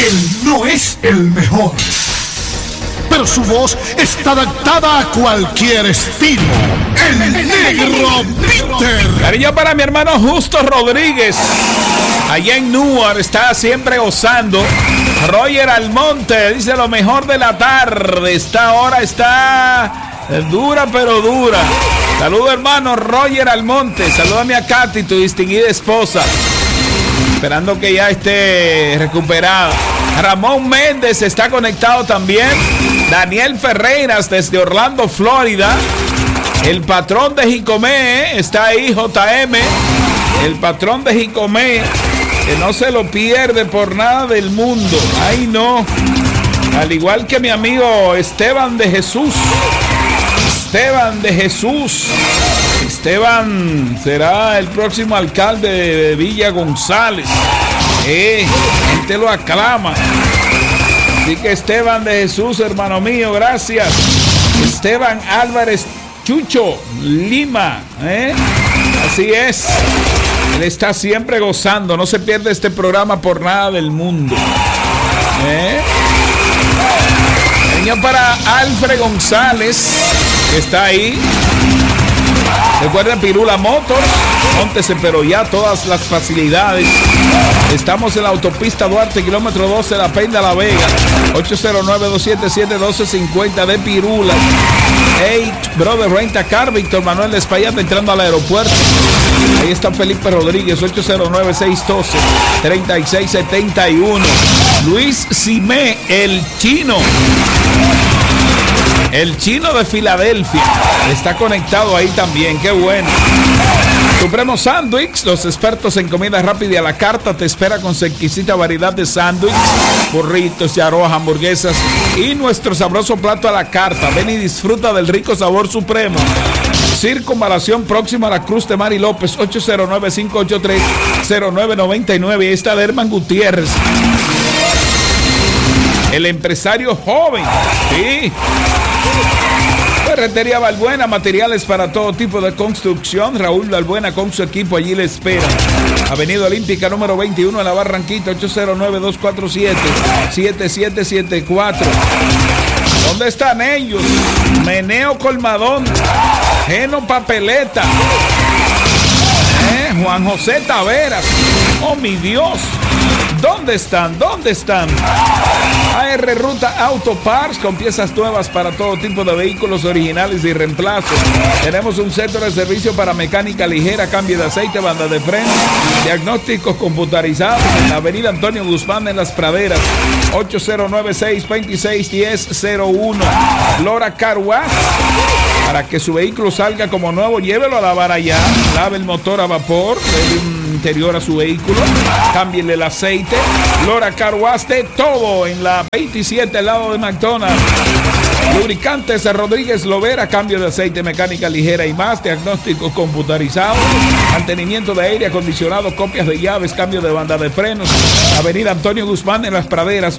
Él no es el mejor, pero su voz está adaptada a cualquier estilo. El Negro Peter. Cariño para mi hermano Justo Rodríguez, allá en Newark, está siempre gozando. Roger Almonte dice lo mejor de la tarde. Esta hora está dura pero dura. Saludos hermano Roger Almonte. Salúdame a Katy, tu distinguida esposa. Esperando que ya esté recuperada. Ramón Méndez está conectado también. Daniel Ferreiras desde Orlando, Florida. El patrón de Jicomé está ahí, JM. El patrón de Jicomé, que no se lo pierde por nada del mundo. Ay, no. Al igual que mi amigo Esteban de Jesús. Esteban de Jesús. Esteban será el próximo alcalde de Villa González. Gente lo aclama. Así que Esteban de Jesús, hermano mío, gracias. Esteban Álvarez Chucho Lima, así es. Él está siempre gozando, no se pierde este programa por nada del mundo. Cariño para Alfred González, que está ahí. Recuerden Pirula Motors, móntese, pero ya todas las facilidades. Estamos en la autopista Duarte, kilómetro 12, La Peña, La Vega. 809-277-1250 de Pirula. Hey, brother, renta car, Víctor Manuel de Espaillat entrando al aeropuerto. Ahí está Felipe Rodríguez, 809-612-3671. Luis Simé, el chino. El chino de Filadelfia está conectado ahí también, qué bueno. Supremo Sándwich, los expertos en comida rápida y a la carta, te espera con su exquisita variedad de sándwiches, burritos, yaroas, hamburguesas y nuestro sabroso plato a la carta. Ven y disfruta del rico sabor Supremo. Circunvalación próxima a la Cruz de Mari López, 809-583-0999. Ahí está Derman Gutiérrez, el empresario joven, sí. Ferretería Balbuena, materiales para todo tipo de construcción. Raúl Balbuena con su equipo allí le espera. Avenida Olímpica número 21 en la Barranquita, 809-247-7774. ¿Dónde están ellos? Meneo Colmadón, Geno Papeleta, Juan José Taveras. Oh mi Dios, ¿dónde están? ¿Dónde están? AR Ruta Auto Parts, con piezas nuevas para todo tipo de vehículos originales y reemplazos. Tenemos un centro de servicio para mecánica ligera, cambio de aceite, banda de freno, diagnósticos computarizados en la avenida Antonio Guzmán en Las Praderas, 809-626-1001. Lora Car Wash, para que su vehículo salga como nuevo, llévelo a lavar allá, lave el motor a vapor, dele un interior a su vehículo, cámbiele el aceite. Lora Car Wash, de todo en la 27 al lado de McDonald's. Lubricantes de Rodríguez Lovera, cambio de aceite, mecánica ligera y más, diagnósticos computarizados, mantenimiento de aire acondicionado, copias de llaves, cambio de banda de frenos. Avenida Antonio Guzmán en Las Praderas,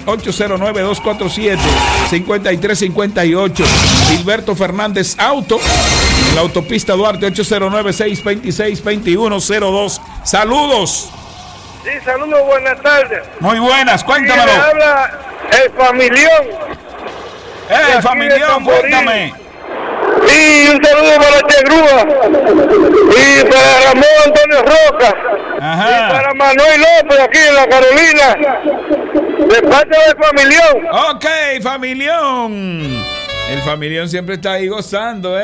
809-247-5358. Gilberto Fernández Auto, en la autopista Duarte, 809-626-2102. Saludos. Sí, saludos, buenas tardes. Muy buenas, cuéntamelo. Sí, habla el familión. El familión, cuéntame. Y un saludo para Che Grúa. Y para Ramón Antonio Roca. Ajá. Y para Manuel López aquí en la Carolina. De parte del familión. Ok, familión. El familión siempre está ahí gozando,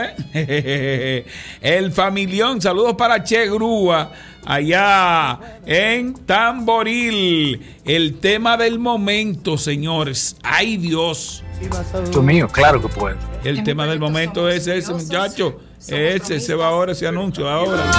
El familión, saludos para Che Grúa, allá en Tamboril. El tema del momento, señores. ¡Ay, Dios! Dios mío, claro que puedo. El tema del momento es ese, muchacho. Ese se va ahora, ese anuncio ahora.